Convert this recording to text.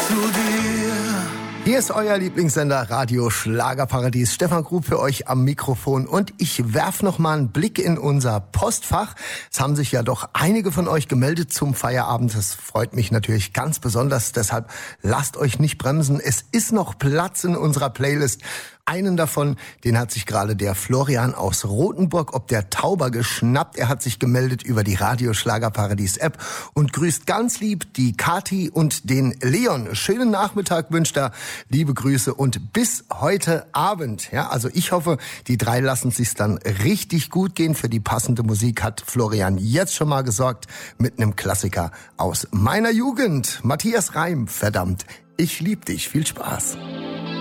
zu dir. Hier ist euer Lieblingssender Radio Schlagerparadies. Stefan Grub für euch am Mikrofon und ich werf noch mal einen Blick in unser Postfach. Es haben sich ja doch einige von euch gemeldet zum Feierabend. Das freut mich natürlich ganz besonders. Deshalb lasst euch nicht bremsen. Es ist noch Platz in unserer Playlist. Einen davon, den hat sich gerade der Florian aus Rothenburg ob der Tauber geschnappt. Er hat sich gemeldet über die Radio Schlagerparadies App und grüßt ganz lieb die Kati und den Leon. Schönen Nachmittag wünscht er, liebe Grüße und bis heute Abend. Ja, also ich hoffe, die drei lassen es sich dann richtig gut gehen. Für die passende Musik hat Florian jetzt schon mal gesorgt mit einem Klassiker aus meiner Jugend. Matthias Reim, verdammt, ich lieb dich. Viel Spaß.